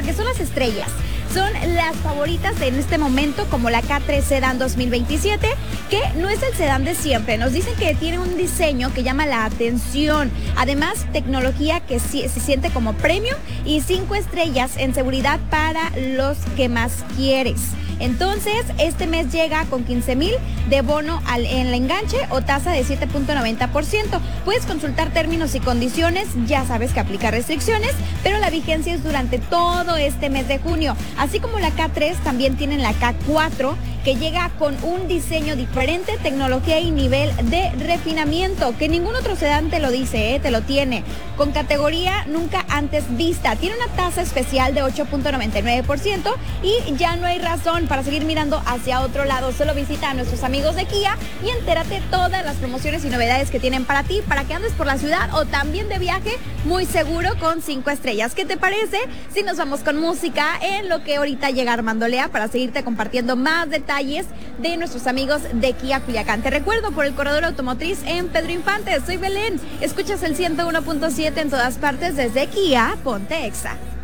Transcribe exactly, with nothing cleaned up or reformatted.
porque son las estrellas. Son las favoritas en este momento, como la K tres Sedan dos mil veintisiete, que no es el sedán de siempre. Nos dicen que tiene un diseño que llama la atención. Además, tecnología que se siente como premium y cinco estrellas en seguridad para los que más quieres. Entonces, este mes llega con quince mil de bono al, en el enganche o tasa de siete punto noventa por ciento. Puedes consultar términos y condiciones, ya sabes que aplica restricciones, pero la vigencia es durante todo este mes de junio. Así como la K tres, también tienen la K cuatro, que llega con un diseño diferente, tecnología y nivel de refinamiento, que ningún otro sedán te lo dice, ¿eh? Te lo tiene, con categoría nunca antes vista. Tiene una tasa especial de ocho punto noventa y nueve por ciento y ya no hay razón para seguir mirando hacia otro lado. Solo visita a nuestros amigos de Kia y entérate todas las promociones y novedades que tienen para ti, para que andes por la ciudad o también de viaje muy seguro con cinco estrellas. ¿Qué te parece si nos vamos con música en lo que ahorita llega Armando Lea para seguirte compartiendo más detalles de nuestros amigos de Kia Culiacán? Te recuerdo por el corredor automotriz en Pedro Infante. Soy Belén. Escuchas el ciento uno punto siete en todas partes desde Kia. Ponte Exa.